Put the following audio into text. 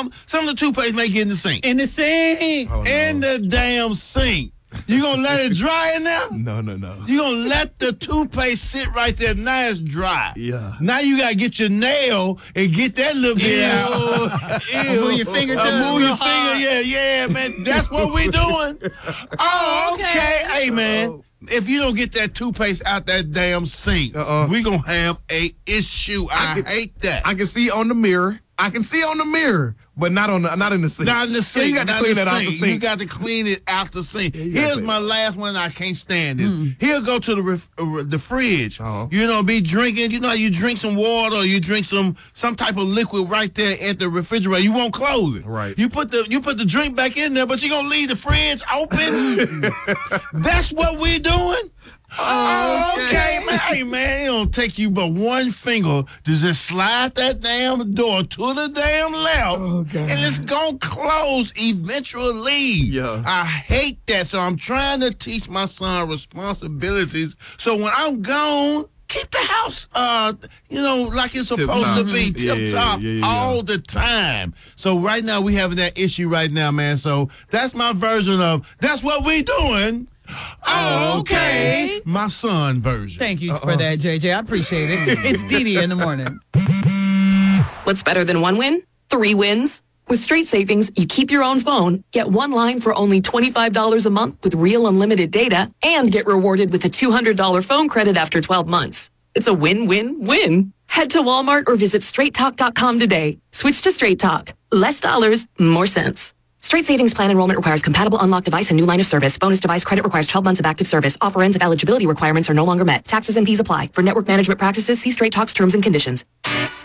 some of the toothpaste may get in the sink. In the sink. Oh, no. In the damn sink. You gonna let it dry in there? No. You gonna let the toothpaste sit right there. Now it's dry. Yeah. Now you gotta get your nail and get that little bit out. Move your finger to Move real your hard. finger. Yeah, man. That's what we doing. Oh, okay. Hey, man. If you don't get that toothpaste out that damn sink, we gonna have a issue. I hate that. I can see on the mirror. But not in the sink. Not in the sink. You got to clean that out the sink. You got to clean it out the sink. Here's my last one. I can't stand it. He'll go to the fridge. You know, be drinking. You know, you drink some water or you drink some type of liquid right there at the refrigerator. You won't close it. Right. You put the drink back in there, but you gonna leave the fridge open. That's what we doing. Okay, man. Hey, man, it don't take you but one finger to just slide that damn door to the damn left, and it's gonna close eventually. Yeah. I hate that, so I'm trying to teach my son responsibilities. So when I'm gone, keep the house, like it's supposed to be, tip top all the time. So right now we having that issue right now, man. So that's my version of that's what we doing. Okay. My son version. Thank you for that, JJ. I appreciate it. It's Dee in the morning. What's better than one win? 3 wins. With Straight Savings, you keep your own phone, get one line for only $25 a month with real unlimited data, and get rewarded with a $200 phone credit after 12 months. It's a win-win-win. Head to Walmart or visit straighttalk.com today. Switch to Straight Talk. Less dollars, more sense. Straight Savings Plan enrollment requires compatible unlocked device and new line of service. Bonus device credit requires 12 months of active service. Offer ends if eligibility requirements are no longer met. Taxes and fees apply. For network management practices, see Straight Talk's terms and conditions.